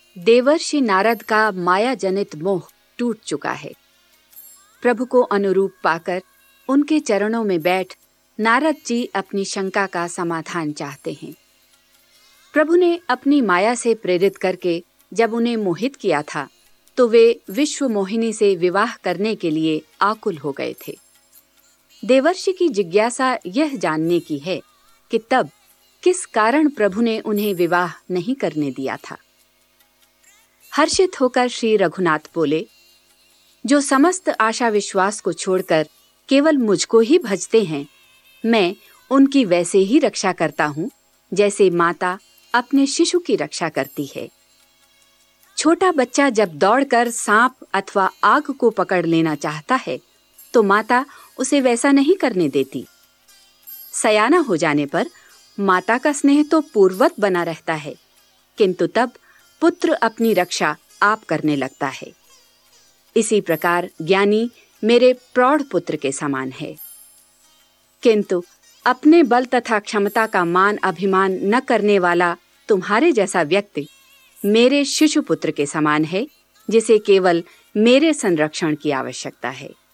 देवर्षि नारद का माया जनित मोह टूट चुका है। प्रभु को अनुरूप पाकर उनके चरणों में बैठ नारद जी अपनी शंका का समाधान चाहते हैं। प्रभु ने अपनी माया से प्रेरित करके जब उन्हें मोहित किया था तो वे विश्व मोहिनी से विवाह करने के लिए आकुल हो गए थे। देवर्षि की जिज्ञासा यह जानने की है कि तब किस कारण प्रभु ने उन्हें विवाह नहीं करने दिया था। हर्षित होकर श्री रघुनाथ बोले, जो समस्त आशा विश्वास को छोड़कर केवल मुझको ही भजते हैं, मैं उनकी वैसे ही रक्षा करता हूँ जैसे माता अपने शिशु की रक्षा करती है। छोटा बच्चा जब दौड़कर सांप अथवा आग को पकड़ लेना चाहता है तो माता उसे वैसा नहीं करने देती। सयाना हो जाने पर माता का स्नेह तो पूर्ववत बना रहता है, किंतु तब पुत्र अपनी रक्षा आप करने लगता है। इसी प्रकार ज्ञानी मेरे प्रौढ़ पुत्र के समान है, किंतु अपने बल तथा क्षमता का मान अभिमान न करने वाला तुम्हारे जैसा व्यक्ति मेरे शिशु पुत्र के समान है, जिसे केवल मेरे संरक्षण की आवश्यकता है।